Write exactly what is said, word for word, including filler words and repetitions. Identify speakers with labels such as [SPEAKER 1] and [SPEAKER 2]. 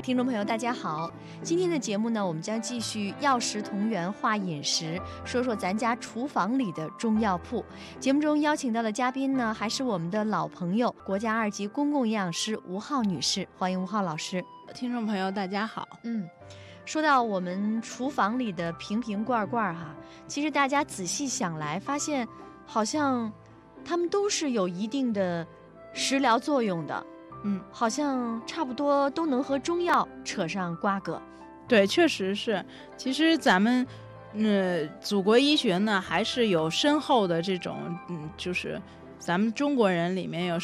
[SPEAKER 1] 听众朋友大家好，今天的节目呢，我们将继续药食同源话饮食，说说咱家厨房里的中药铺。节目中邀请到的嘉宾呢，还是我们的老朋友，国家二级公共营养师吴浩女士，欢迎吴浩老师。
[SPEAKER 2] 听众朋友大家好。
[SPEAKER 1] 嗯，说到我们厨房里的瓶瓶罐罐哈，其实大家仔细想来，发现好像它们都是有一定的食疗作用的。嗯，好像差不多都能和中药扯上瓜葛。
[SPEAKER 2] 对，确实是。其实咱们，呃，祖国医学呢，还是有深厚的这种，嗯，就是咱们中国人里面有